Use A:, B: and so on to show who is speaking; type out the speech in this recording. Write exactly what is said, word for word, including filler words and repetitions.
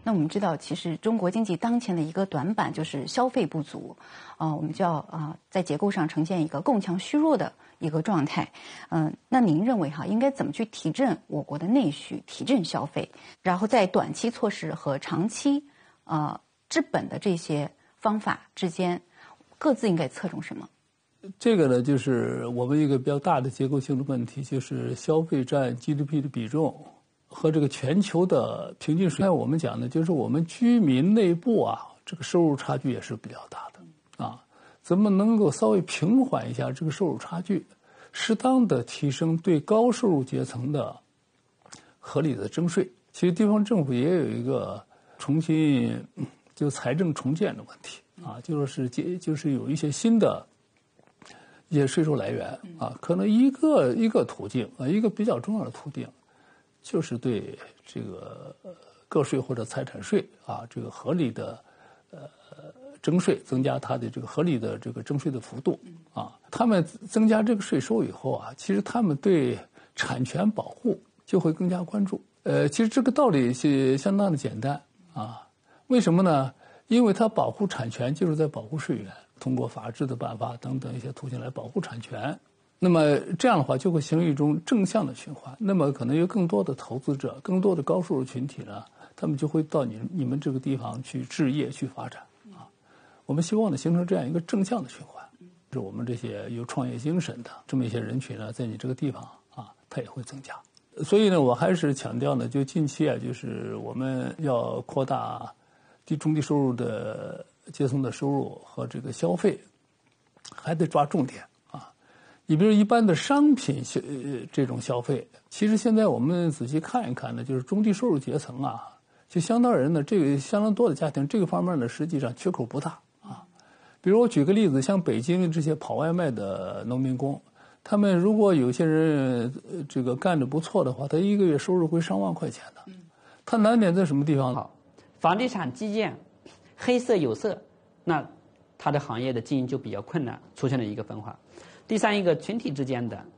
A: 那我们知道，其实中国经济当前的一个短板就是消费不足，啊、呃，我们就要啊、呃、在结构上呈现一个共强虚弱的一个状态。嗯、呃，那您认为哈，应该怎么去提振我国的内需，提振消费？然后在短期措施和长期呃治本的这些方法之间，各自应该侧重什么？
B: 这个呢，就是我们一个比较大的结构性的问题，就是消费占 G D P 的比重和这个全球的平均水平。我们讲的就是我们居民内部啊，这个收入差距也是比较大的啊。怎么能够稍微平缓一下这个收入差距，适当的提升对高收入阶层的合理的征税？其实地方政府也有一个重新就财政重建的问题啊，就是就是有一些新的一些税收来源啊，可能一个一个途径啊，一个比较重要的途径，就是对这个个税或者财产税啊，这个合理的呃征税，增加它的这个合理的这个征税的幅度啊。他们增加这个税收以后啊，其实他们对产权保护就会更加关注。呃，其实这个道理是相当的简单啊。为什么呢？因为它保护产权就是在保护税源。通过法治的办法等等一些途径来保护产权，那么这样的话就会形成一种正向的循环。那么可能有更多的投资者、更多的高收入群体呢，他们就会到你你们这个地方去置业、去发展啊。我们希望呢形成这样一个正向的循环，是我们这些有创业精神的这么一些人群呢，在你这个地方啊，它也会增加。所以呢，我还是强调呢，就近期啊，就是我们要扩大低中低收入的阶层的收入和这个消费，还得抓重点啊。你比如一般的商品消呃这种消费，其实现在我们仔细看一看呢，就是中低收入阶层啊，就相当人呢，这个相当多的家庭这个方面呢，实际上缺口不大啊。比如我举个例子，像北京这些跑外卖的农民工，他们如果有些人这个干得不错的话，他一个月收入会上万块钱的。他难点在什么地方？
C: 好，房地产基建黑色有色，那它的行业的经营就比较困难，出现了一个分化。第三一个群体之间的